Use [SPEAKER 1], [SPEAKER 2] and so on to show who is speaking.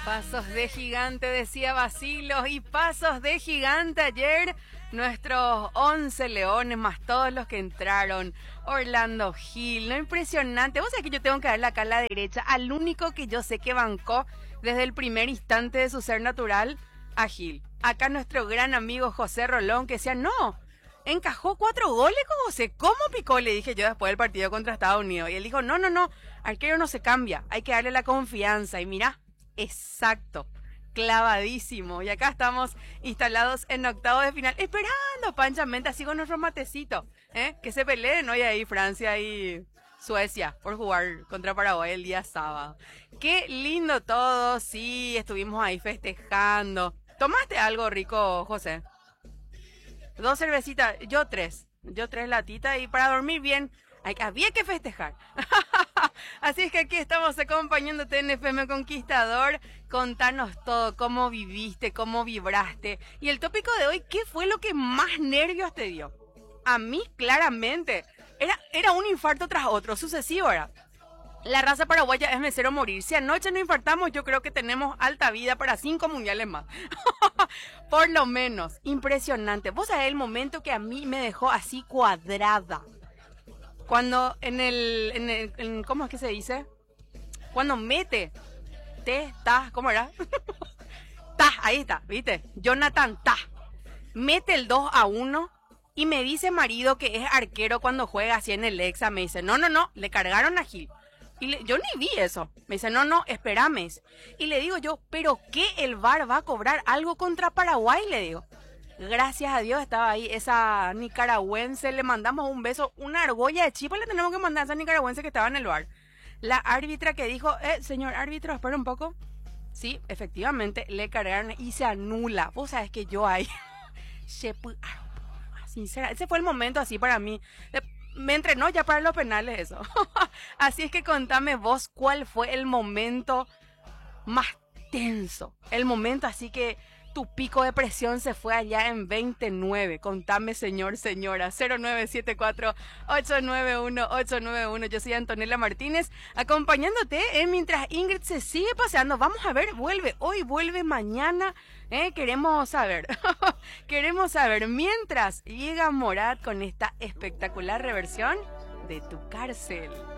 [SPEAKER 1] Pasos de gigante, decía Basilos, y pasos de gigante ayer. Nuestros 11 leones, más todos los que entraron. Orlando Gil, no, impresionante. Vos sabés que yo tengo que darle acá a la derecha al único que yo sé que bancó desde el primer instante de su ser natural, a Gil. Acá nuestro gran amigo José Rolón, que decía, no, encajó 4 goles con José. ¿Cómo picó? Le dije yo después del partido contra Estados Unidos. Y él dijo, no, arquero no se cambia, hay que darle la confianza. Y mira, exacto, clavadísimo. Y acá estamos instalados en octavos de final, esperando panchamente, así con nuestro matecito, que se peleen hoy ahí Francia y Suecia por jugar contra Paraguay el día sábado. Qué lindo todo, sí, estuvimos ahí festejando. ¿Tomaste algo rico, José? 2 cervecitas, yo 3 latitas, y para dormir bien había que festejar. Así es que aquí estamos acompañándote en FM Conquistador. Contanos todo, cómo viviste, cómo vibraste. Y el tópico de hoy, ¿qué fue lo que más nervios te dio? A mí, claramente, era un infarto tras otro, sucesivo era. La raza paraguaya es mesero morir. Si anoche no infartamos, yo creo que tenemos alta vida para 5 mundiales más. Por lo menos, impresionante. Vos sabés el momento que a mí me dejó así cuadrada. Cuando ¿cómo es que se dice? Cuando mete, ¿cómo era? Ahí está, ¿viste? Jonathan mete el 2-1 y me dice marido que es arquero cuando juega así en el Exa. Me dice, no, le cargaron a Gil. Y yo ni vi eso. Me dice, no, espérame. Y le digo yo, ¿pero qué? ¿El VAR va a cobrar algo contra Paraguay? Le digo. Gracias a Dios estaba ahí esa nicaragüense, le mandamos un beso, una argolla de chipa le tenemos que mandar a esa nicaragüense que estaba en el bar. La árbitra que dijo, señor árbitro, espera un poco. Sí, efectivamente, le cargaron y se anula. Vos sabés que yo ahí, sincera, ese fue el momento así para mí. Me entrenó ya para los penales eso. Así es que contame vos cuál fue el momento más tenso. El momento así que tu pico de presión se fue allá en 29. Contame, señora. 0974-891-891. Yo soy Antonella Martínez, acompañándote mientras Ingrid se sigue paseando. Vamos a ver, hoy, vuelve mañana. Queremos saber. Queremos saber. Mientras llega Morat con esta espectacular reversión de Tu Cárcel.